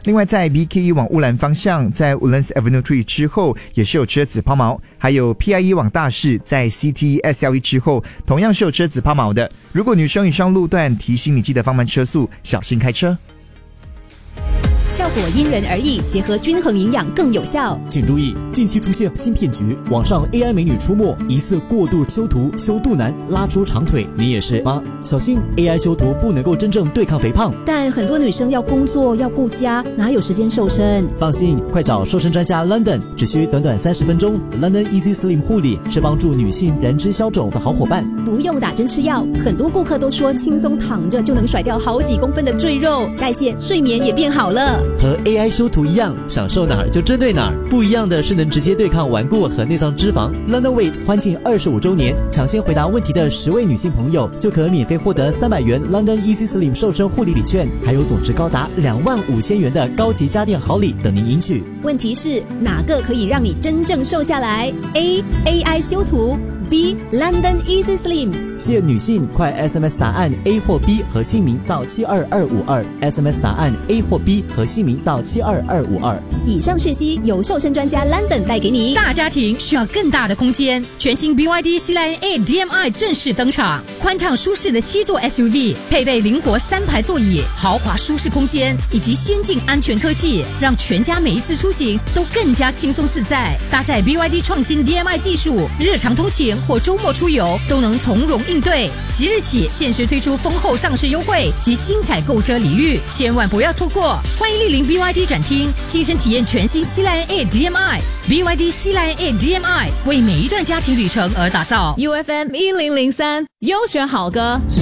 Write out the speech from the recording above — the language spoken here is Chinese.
另外在 BKE 往乌兰方向，在 Woodlands Avenue 3之后也是有车子抛锚，还有 PIE 往大市，在 CT SLE 之后同样是有车子抛锚的。如果女生以上路段，提醒你记得放慢车速，小心开车。 效果因人而异，结合均衡营养更有效。 请注意，近期出现新骗局，网上 AI 美女出没，疑似过度修图、修肚腩、拉出长腿，你也是吗？小心 AI 修图不能够真正对抗肥胖。 但很多女生要工作要顾家，哪有时间瘦身？ 放心，快找瘦身专家 London， 只需短短30分钟。London Easy Slim 护理是帮助女性燃脂消肿的好伙伴， 不用打针吃药。很多顾客都说轻松躺着就能甩掉好几公分的赘肉，代谢、睡眠也变好了。 和 AI 修图一样，想瘦哪儿就针对哪儿。不一样的是能直接对抗顽固和内脏脂肪。London Weight 欢庆25周年，抢先回答问题的10位女性朋友就可免费获得300元 London Easy Slim 瘦身护理礼券，还有总值高达25000元的高级家电好礼等您赢取。 问题是哪个可以让你真正瘦下来？ A. AI 修图， B. London Easy Slim。 限女性，快 SMS 答案 A 或 B 和姓名到72252， SMS 答案 A 或 B 和姓名到72252。 以上讯息由瘦身专家 London 带给你。 大家庭需要更大的空间，全新 BYD C-Line A DM-i 正式登场，宽敞舒适的7座 SUV， 配备灵活3排座椅，豪华舒适空间以及先进安全科技，让全家每一次出行都更加轻松自在。搭载 BYD 创新 DM-i 技术，日常通勤或周末出游都能从容应对。即日起限时推出丰厚上市优惠及精彩购车礼遇，千万不要错过！欢迎莅临 BYD 展厅，亲身体验全新 C-Line A DM-i。 BYD C-Line A DM-i 为每一段家庭旅程而打造。 UFM 1003优选好歌。